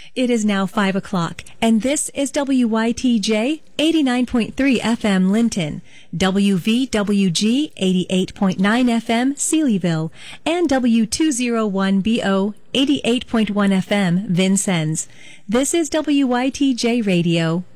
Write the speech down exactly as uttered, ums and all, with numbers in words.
It is now five o'clock, and this is W Y T J eighty-nine point three F M Linton, W V W G eighty-eight point nine F M Sealyville, and W two oh one B O eighty-eight point one F M Vincennes. This is W Y T J Radio,